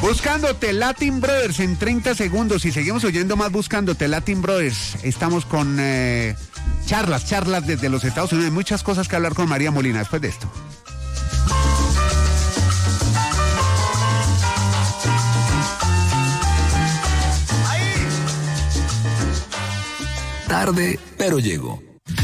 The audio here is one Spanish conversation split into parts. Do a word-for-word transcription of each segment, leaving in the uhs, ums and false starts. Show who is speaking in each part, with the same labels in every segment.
Speaker 1: Buscándote Latin Brothers en treinta segundos y seguimos oyendo más Buscándote Latin Brothers. Estamos con eh, charlas, charlas desde los Estados Unidos. Hay muchas cosas que hablar con María Molina después de esto.
Speaker 2: Tarde, pero llego.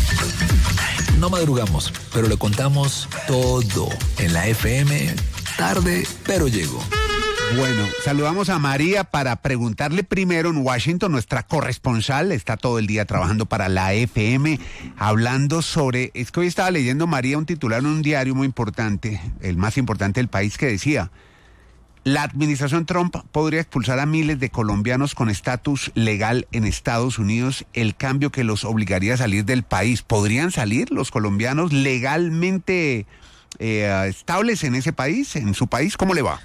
Speaker 2: No madrugamos, pero le contamos todo en la F M. Tarde, pero llego.
Speaker 1: Bueno, saludamos a María para preguntarle primero en Washington, nuestra corresponsal, está todo el día trabajando para la F M, hablando sobre, es que hoy estaba leyendo María un titular en un diario muy importante, el más importante del país, que decía: la administración Trump podría expulsar a miles de colombianos con estatus legal en Estados Unidos, el cambio que los obligaría a salir del país. ¿Podrían salir los colombianos legalmente eh, estables en ese país, en su país? ¿Cómo le va?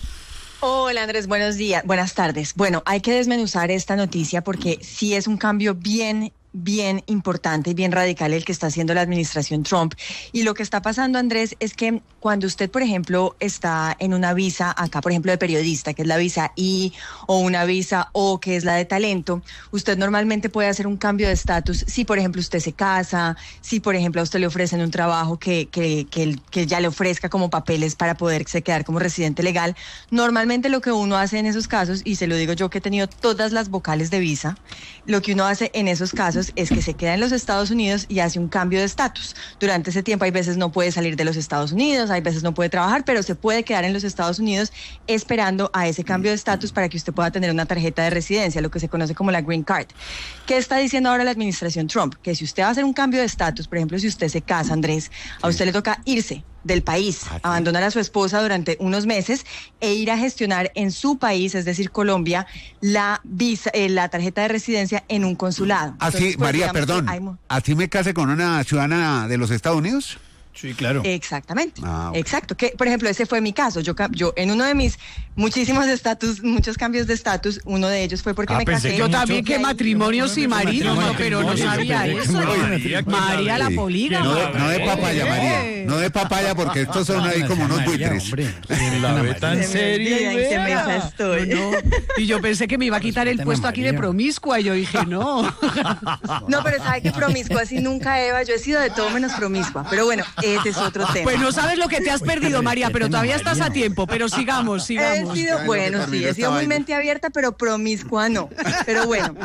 Speaker 3: Hola Andrés, buenos días, buenas tardes. Bueno, hay que desmenuzar esta noticia porque sí es un cambio bien bien importante y bien radical el que está haciendo la administración Trump. Y lo que está pasando, Andrés, es que cuando usted, por ejemplo, está en una visa acá, por ejemplo, de periodista, que es la visa I, o una visa O, que es la de talento, usted normalmente puede hacer un cambio de estatus si, por ejemplo, usted se casa, si, por ejemplo, a usted le ofrecen un trabajo que, que, que, que ya le ofrezca como papeles para poderse quedar como residente legal. Normalmente lo que uno hace en esos casos, y se lo digo yo que he tenido todas las vocales de visa, lo que uno hace en esos casos es que se queda en los Estados Unidos y hace un cambio de estatus. Durante ese tiempo hay veces no puede salir de los Estados Unidos, hay veces no puede trabajar, pero se puede quedar en los Estados Unidos esperando a ese cambio de estatus para que usted pueda tener una tarjeta de residencia, lo que se conoce como la Green Card. ¿Qué está diciendo ahora la administración Trump? Que si usted va a hacer un cambio de estatus, por ejemplo, si usted se casa, Andrés, a usted le toca irse del país, ah, sí. abandonar a su esposa durante unos meses e ir a gestionar en su país, es decir, Colombia, la visa, eh, la tarjeta de residencia en un consulado.
Speaker 1: Así, Entonces, pues, María, perdón, hay... ¿así me case con una ciudadana de los Estados Unidos?
Speaker 4: Sí, claro.
Speaker 3: Exactamente,
Speaker 1: ah, okay.
Speaker 3: exacto. Que, por ejemplo, ese fue mi caso. Yo, yo en uno de mis muchísimos estatus, muchos cambios de estatus, uno de ellos fue porque ah, me casé.
Speaker 5: Yo también que matrimonios y maridos, no, pero no sabía eso.
Speaker 4: María,
Speaker 5: María la polígama.
Speaker 1: No, no de papaya, María. No de papaya, porque estos son ahí como unos buitres.
Speaker 4: La ve tan seria y
Speaker 3: se me estoy.
Speaker 5: No, no. Y yo pensé que me iba a quitar el puesto aquí de promiscua. Y yo dije, no.
Speaker 3: No, pero sabe que promiscua así nunca, Eva. Yo he sido de todo menos promiscua. Pero bueno, ese es otro tema.
Speaker 5: Pues no sabes lo que te has perdido, María, pero todavía estás a tiempo. Pero sigamos, sigamos.
Speaker 3: He sido, bueno, sí, he sido muy mente abierta, pero promiscua no. Pero bueno,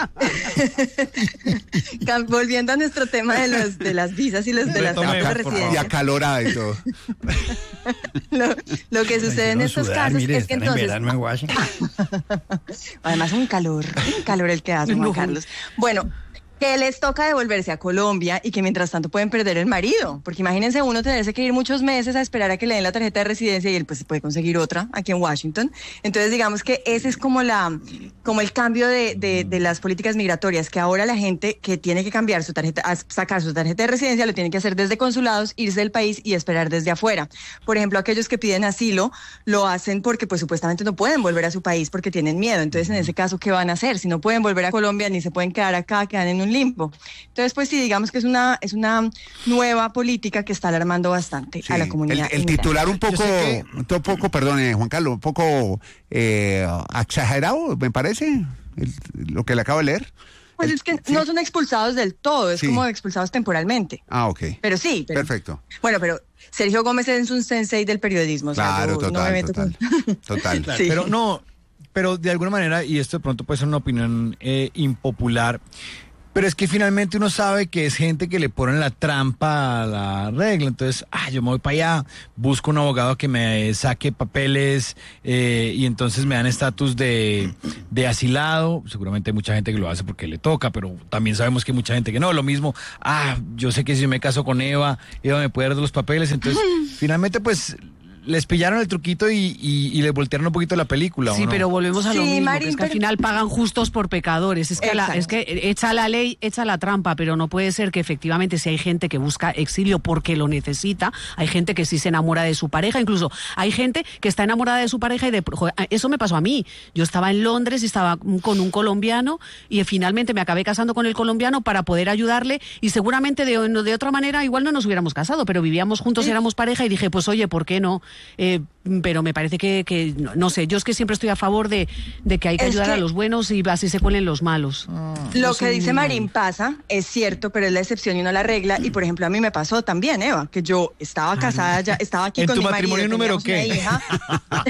Speaker 3: volviendo a nuestro tema de los de las visas y los de las tarjetas de residencia.
Speaker 1: Y acalorada y todo.
Speaker 3: Lo, lo que sucede en estos
Speaker 4: sudar,
Speaker 3: casos
Speaker 4: mire,
Speaker 3: es que entonces...
Speaker 4: en Washington.
Speaker 3: Además un calor, un calor el que hace, Juan
Speaker 5: No.
Speaker 3: Carlos. Bueno, que les toca devolverse a Colombia y que mientras tanto pueden perder el marido, porque imagínense uno tenerse que ir muchos meses a esperar a que le den la tarjeta de residencia y él pues puede conseguir otra aquí en Washington. Entonces digamos que ese es como la como el cambio de, de, de las políticas migratorias, que ahora la gente que tiene que cambiar su tarjeta, a sacar su tarjeta de residencia lo tiene que hacer desde consulados, irse del país y esperar desde afuera. Por ejemplo, aquellos que piden asilo lo hacen porque pues supuestamente no pueden volver a su país porque tienen miedo. Entonces en ese caso, ¿qué van a hacer? Si no pueden volver a Colombia ni se pueden quedar acá, quedan en un limbo. Entonces, pues sí, digamos que es una es una nueva política que está alarmando bastante sí, a la comunidad.
Speaker 1: El, el titular un poco, que... un poco, perdón, eh, Juan Carlos, un poco eh, exagerado, me parece, el, lo que le acabo de leer.
Speaker 3: Pues
Speaker 1: el,
Speaker 3: es que
Speaker 1: ¿sí?
Speaker 3: no son expulsados del todo, es sí. como expulsados temporalmente.
Speaker 1: Ah, ok.
Speaker 3: Pero sí. Pero,
Speaker 1: perfecto.
Speaker 3: Bueno, pero Sergio Gómez es un sensei del periodismo.
Speaker 1: Claro,
Speaker 3: o sea, yo
Speaker 1: total,
Speaker 3: no me meto
Speaker 1: total,
Speaker 3: con...
Speaker 1: total.
Speaker 4: Claro,
Speaker 3: sí.
Speaker 4: Pero no, pero de alguna manera, y esto de pronto puede ser una opinión eh, impopular, pero es que finalmente uno sabe que es gente que le ponen la trampa a la regla. Entonces, ah, yo me voy para allá, busco un abogado que me saque papeles eh, y entonces me dan estatus de, de asilado. Seguramente hay mucha gente que lo hace porque le toca, pero también sabemos que hay mucha gente que no. Lo mismo, ah, yo sé que si yo me caso con Eva, Eva me puede dar los papeles. Entonces, finalmente, pues... les pillaron el truquito y, y, y les voltearon un poquito la película.
Speaker 5: Sí,
Speaker 4: ¿o no?
Speaker 5: pero volvemos a lo
Speaker 3: sí,
Speaker 5: mismo,
Speaker 3: Marín,
Speaker 5: que es que
Speaker 3: pero...
Speaker 5: al final pagan justos por pecadores. Es que, la, es que echa la ley, echa la trampa, pero no puede ser que efectivamente si hay gente que busca exilio porque lo necesita, hay gente que sí se enamora de su pareja, incluso hay gente que está enamorada de su pareja y de... Joder, eso me pasó a mí. Yo estaba en Londres y estaba con un colombiano y finalmente me acabé casando con el colombiano para poder ayudarle y seguramente de, de otra manera igual no nos hubiéramos casado, pero vivíamos juntos, éramos pareja y dije, pues oye, ¿por qué no? eh, pero me parece que, que no, no sé, yo es que siempre estoy a favor de, de que hay que
Speaker 3: Es
Speaker 5: ayudar
Speaker 3: que-
Speaker 5: a los buenos y así se cuelen los malos.
Speaker 3: Lo
Speaker 5: No
Speaker 3: que
Speaker 5: sé,
Speaker 3: dice
Speaker 5: no.
Speaker 3: Marín pasa, es cierto, pero es la excepción y no la regla. Y por ejemplo, a mí me pasó también, Eva, que yo estaba casada ya, estaba aquí
Speaker 4: ¿En
Speaker 3: con
Speaker 4: tu
Speaker 3: mi marido,
Speaker 4: matrimonio número
Speaker 3: teníamos una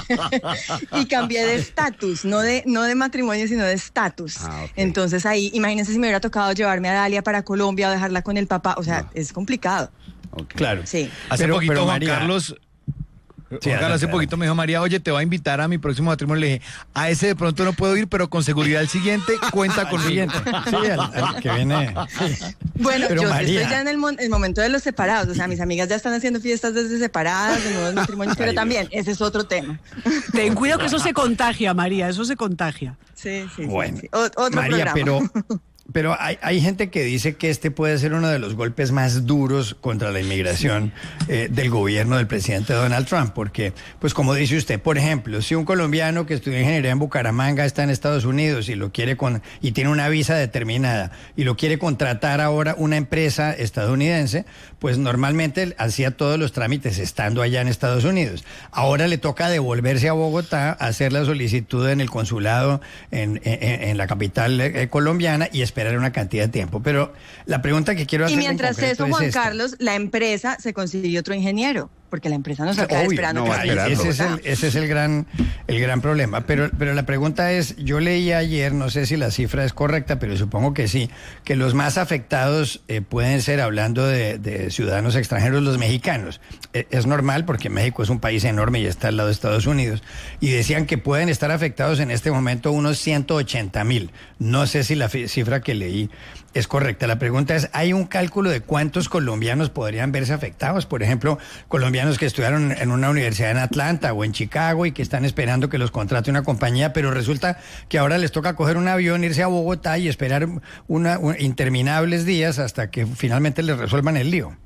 Speaker 3: hija, y cambié de estatus, no de, no de matrimonio, sino de estatus.
Speaker 1: Ah, ok.
Speaker 3: Entonces ahí, imagínense si me hubiera tocado llevarme a Dalia para Colombia o dejarla con el papá, o sea,
Speaker 1: No.
Speaker 3: es complicado.
Speaker 1: Ok.
Speaker 6: Claro.
Speaker 3: Sí.
Speaker 4: Hace
Speaker 6: Pero-
Speaker 4: poquito
Speaker 6: pero
Speaker 4: Juan
Speaker 6: María-
Speaker 4: Carlos... Juan Carlos,
Speaker 6: adelante,
Speaker 4: hace poquito me dijo María, oye, te voy a invitar a mi próximo matrimonio. Le dije, a ese de pronto no puedo ir, pero con seguridad el siguiente cuenta
Speaker 6: Al
Speaker 4: conmigo.
Speaker 6: siguiente. Sí, al, al que viene.
Speaker 3: Bueno,
Speaker 6: Pero
Speaker 3: yo sí
Speaker 6: María-
Speaker 3: estoy ya en el, mon- el momento de los separados, o sea, mis amigas ya están haciendo fiestas desde separadas, de nuevos matrimonios, pero
Speaker 6: Ay,
Speaker 3: también, ese es otro tema.
Speaker 5: Ten cuidado que eso se contagia, María, eso se contagia.
Speaker 3: Sí, sí, sí,
Speaker 6: Bueno,
Speaker 3: sí. O- otro
Speaker 6: María,
Speaker 3: programa.
Speaker 6: pero, pero hay, hay gente que dice que este puede ser uno de los golpes más duros contra la inmigración eh, del gobierno del presidente Donald Trump, porque, pues como dice usted, por ejemplo, si un colombiano que estudió ingeniería en Bucaramanga está en Estados Unidos y lo quiere con y tiene una visa determinada y lo quiere contratar ahora una empresa estadounidense, pues normalmente hacía todos los trámites estando allá en Estados Unidos. Ahora le toca devolverse a Bogotá, hacer la solicitud en el consulado en, en- en la capital eh, colombiana y esperar una cantidad de tiempo. Pero la pregunta que quiero
Speaker 3: Y
Speaker 6: hacer
Speaker 3: mientras eso,
Speaker 6: es
Speaker 3: Juan
Speaker 6: esta.
Speaker 3: Carlos, la empresa se consiguió otro ingeniero, porque la empresa no se va a quedar
Speaker 6: Obvio,
Speaker 3: esperando
Speaker 1: no
Speaker 3: que
Speaker 1: va a
Speaker 3: se
Speaker 1: esperar,
Speaker 6: ese, es
Speaker 3: Bogotá.
Speaker 6: el, ese es el gran, el gran problema. Pero, pero la pregunta es, yo leí ayer, no sé si la cifra es correcta, pero supongo que sí, que los más afectados eh, pueden ser, hablando de, de ciudadanos extranjeros, los mexicanos. Eh, es normal porque México es un país enorme y está al lado de Estados Unidos. Y decían que pueden estar afectados en este momento unos ciento ochenta mil. No sé si la fi- cifra que leí es correcta. La pregunta es, ¿hay un cálculo de cuántos colombianos podrían verse afectados? Por ejemplo, colombianos que estudiaron en una universidad en Atlanta o en Chicago y que están esperando que los contrate una compañía, pero resulta que ahora les toca coger un avión, irse a Bogotá y esperar una, un- interminables días hasta que finalmente les resuelvan el lío.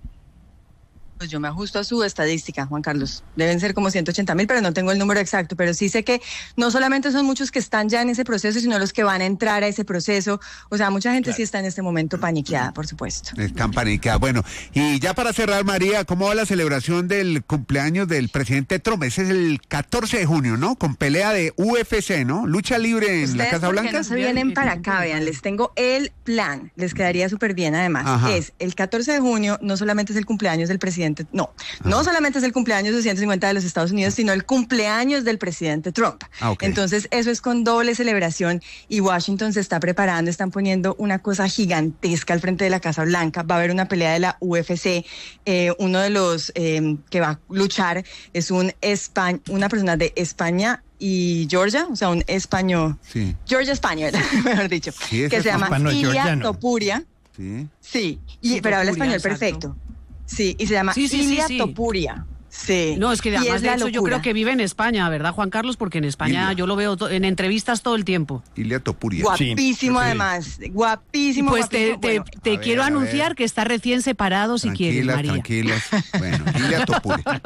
Speaker 3: Pues yo me ajusto a su estadística, Juan Carlos. Deben ser como ciento ochenta mil, pero no tengo el número exacto. Pero sí sé que no solamente son muchos que están ya en ese proceso, sino los que van a entrar a ese proceso. O sea, mucha gente sí está en este momento paniqueada, por supuesto.
Speaker 1: Están paniqueadas. Bueno, y ya para cerrar, María, ¿cómo va la celebración del cumpleaños del presidente Trump? Ese es el catorce de junio, ¿no? Con pelea de U F C, ¿no? Lucha libre en la
Speaker 3: Ustedes,
Speaker 1: Casa
Speaker 3: ¿por qué
Speaker 1: Blanca.
Speaker 3: no se vienen para acá? Vean, les tengo el plan. Les quedaría súper bien, además.
Speaker 1: Ajá.
Speaker 3: Es el catorce de junio, no solamente es el cumpleaños del presidente, no, no solamente es el cumpleaños de ciento cincuenta de los Estados Unidos, sino el cumpleaños del presidente Trump.
Speaker 1: Ah, ok.
Speaker 3: Entonces, eso es con doble celebración y Washington se está preparando, están poniendo una cosa gigantesca al frente de la Casa Blanca. Va a haber una pelea de la U F C. Eh, uno de los eh, que va a luchar es un Espa- una persona de España y Georgia, o sea, un español.
Speaker 1: Sí.
Speaker 3: Georgia Español, mejor dicho,
Speaker 1: Sí, eso
Speaker 3: que
Speaker 1: es
Speaker 3: se llama
Speaker 6: hispano-georgiano.
Speaker 3: Ilia Topuria.
Speaker 1: Sí.
Speaker 3: Sí, y,
Speaker 5: Sí,
Speaker 3: pero habla
Speaker 5: Topuria,
Speaker 3: español
Speaker 5: exacto.
Speaker 3: perfecto. Sí, y se llama
Speaker 5: Sí, sí, sí,
Speaker 3: Ilia
Speaker 5: sí.
Speaker 3: Topuria. Sí.
Speaker 5: No, es que
Speaker 3: Y
Speaker 5: además de
Speaker 3: la
Speaker 5: hecho yo
Speaker 3: locura.
Speaker 5: creo que vive en España, ¿verdad, Juan Carlos? Porque en España
Speaker 1: Ilia.
Speaker 5: yo lo veo to- en entrevistas todo el tiempo.
Speaker 1: Ilia Topuria.
Speaker 3: Guapísimo,
Speaker 6: Sí.
Speaker 3: además. Guapísimo.
Speaker 5: Pues te,
Speaker 3: guapísimo.
Speaker 5: te-
Speaker 3: Bueno,
Speaker 5: te
Speaker 1: a ver,
Speaker 5: quiero
Speaker 1: a ver.
Speaker 5: anunciar que está recién separado si quieres,
Speaker 1: Tranquilas,
Speaker 5: María.
Speaker 1: tranquilas. Bueno, Ilia Topuria.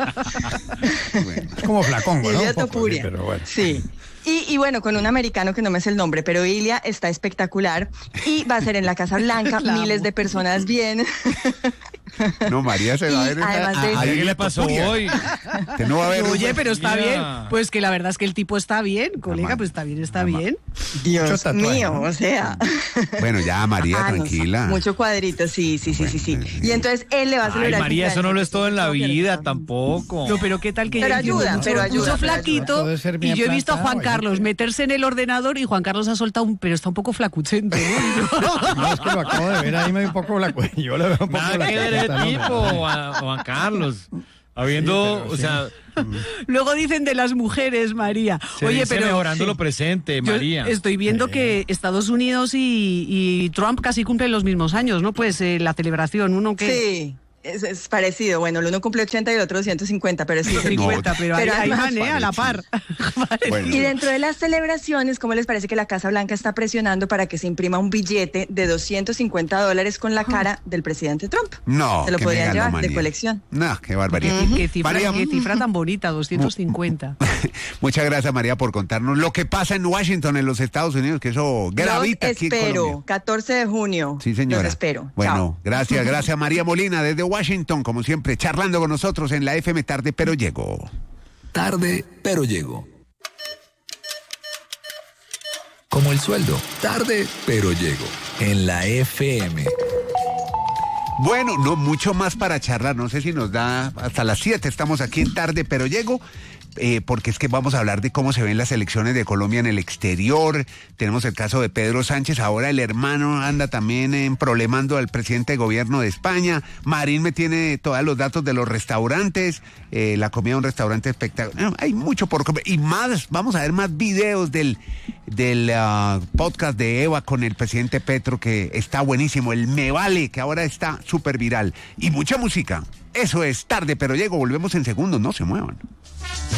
Speaker 1: Bueno.
Speaker 6: Es como flacongo, ¿no?
Speaker 3: Ilia
Speaker 6: Un poco,
Speaker 3: Topuria.
Speaker 6: sí, pero bueno.
Speaker 3: Sí. Y, y bueno, con un americano que no me sé el nombre, pero Ilia está espectacular y va a ser en la Casa Blanca,
Speaker 5: La
Speaker 3: miles
Speaker 5: amo.
Speaker 3: de personas vienen.
Speaker 1: No, María se va a
Speaker 3: Y
Speaker 1: ver.
Speaker 3: además de-
Speaker 1: a- a
Speaker 4: ¿Qué
Speaker 1: Ilia
Speaker 4: le pasó
Speaker 1: Topuria.
Speaker 4: hoy?
Speaker 1: Que no va a haber.
Speaker 5: Oye, pero está
Speaker 4: Mira.
Speaker 5: bien. Pues que la verdad es que el tipo está bien, colega,
Speaker 1: Ama.
Speaker 5: pues está bien, está
Speaker 1: Ama.
Speaker 5: bien.
Speaker 3: Dios
Speaker 6: Mucho tatuaje,
Speaker 3: mío,
Speaker 6: ¿no?
Speaker 3: o sea.
Speaker 1: Bueno, ya, María,
Speaker 3: Ah, no,
Speaker 1: tranquila.
Speaker 3: mucho cuadrito, sí, sí, sí, sí, sí.
Speaker 1: Bueno,
Speaker 3: Y entonces él le va a
Speaker 4: Ay,
Speaker 3: celebrar.
Speaker 4: María, eso no lo es todo en la
Speaker 3: Creo que
Speaker 4: vida,
Speaker 3: no.
Speaker 4: tampoco.
Speaker 5: No, pero qué tal que
Speaker 3: Pero
Speaker 5: yo entiendo
Speaker 3: ayuda,
Speaker 5: mucho,
Speaker 3: pero ayuda,
Speaker 5: mucho
Speaker 3: pero
Speaker 5: flaquito
Speaker 6: ayuda. Puede ser
Speaker 5: y
Speaker 6: bien
Speaker 5: yo he visto a Juan
Speaker 6: plantado,
Speaker 5: Carlos
Speaker 6: hay gente-
Speaker 5: meterse en el ordenador y Juan Carlos ha soltado un, pero está un poco flacuchento, ¿no?
Speaker 6: No, es que lo acabo de ver ahí, me dio un poco la cu- yo le veo un poco
Speaker 4: Nada
Speaker 6: la
Speaker 4: que ver ese
Speaker 6: cuenta, ¿no?
Speaker 4: tipo, Juan, Juan Carlos. Habiendo,
Speaker 6: Sí, pero
Speaker 4: o
Speaker 6: sí.
Speaker 4: sea,
Speaker 5: Luego dicen de las mujeres, María.
Speaker 4: se
Speaker 5: Oye,
Speaker 4: dice
Speaker 5: pero
Speaker 4: mejorando
Speaker 5: sí.
Speaker 4: lo presente,
Speaker 5: Yo
Speaker 4: María.
Speaker 5: estoy viendo que Estados Unidos y, y Trump casi cumplen los mismos años, ¿no? Pues eh, la celebración, uno que...
Speaker 3: Sí, es, es parecido. Bueno, el uno cumple ochenta y el otro ciento cincuenta, pero sí.
Speaker 5: cincuenta, pero, ahí, ahí
Speaker 3: además-
Speaker 5: van, ¿eh? A la par.
Speaker 1: Bueno.
Speaker 3: Y dentro de las celebraciones, ¿cómo les parece que la Casa Blanca está presionando para que se imprima un billete de doscientos cincuenta dólares con la cara del presidente Trump?
Speaker 1: No,
Speaker 3: Se lo
Speaker 1: qué
Speaker 3: podrían llevar de
Speaker 1: megalomanía.
Speaker 3: colección.
Speaker 1: No, qué barbaridad.
Speaker 5: ¿Qué cifra,
Speaker 1: María,
Speaker 5: qué cifra tan bonita, doscientos cincuenta.
Speaker 1: muchas gracias, María, por contarnos lo que pasa en Washington, en los Estados Unidos, que eso gravita
Speaker 3: Los
Speaker 1: aquí en
Speaker 3: espero.
Speaker 1: Colombia.
Speaker 3: catorce de junio.
Speaker 1: Sí, señora.
Speaker 3: Los espero.
Speaker 1: Bueno,
Speaker 3: Chao.
Speaker 1: gracias, gracias, María Molina, desde Washington. Washington, como siempre, charlando con nosotros en la F M Tarde, pero llego.
Speaker 2: Tarde, pero llego. Como el sueldo. Tarde, pero llego. En la F M.
Speaker 1: Bueno, no mucho más para charlar. No sé si nos da hasta las siete. Estamos aquí en Tarde, pero llego. Eh, porque es que vamos a hablar de cómo se ven las elecciones de Colombia en el exterior. Tenemos el caso de Pedro Sánchez, ahora el hermano anda también eh, problemando al presidente de gobierno de España. Marín me tiene todos los datos de los restaurantes, eh, la comida de un restaurante espectacular. Hay mucho por comer y más, vamos a ver más videos del, del uh, podcast de Eva con el presidente Petro, que está buenísimo, el Me Vale, que ahora está súper viral, y mucha música. Eso es Tarde, pero llego, volvemos en segundos, no se muevan.